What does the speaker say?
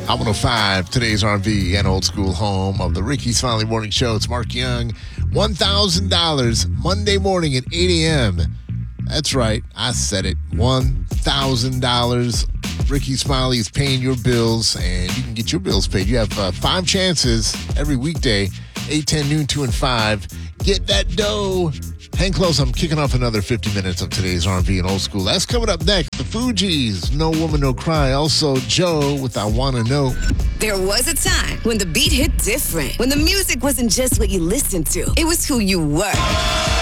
I'm 105, today's R&B and old school home of the Ricky Smiley Morning Show. It's Mark Young. $1,000 Monday morning at 8 a.m. That's right, I said it. $1,000. Ricky Smiley is paying your bills, and you can get your bills paid. You have 5 chances every weekday, 8, 10, noon, 2, and 5. Get that dough. Hang close. I'm kicking off another 50 minutes of today's R&B and old school. That's coming up next. The Fugees, No Woman, No Cry. Also, Joe with I Wanna Know. There was a time when the beat hit different. When the music wasn't just what you listened to. It was who you were.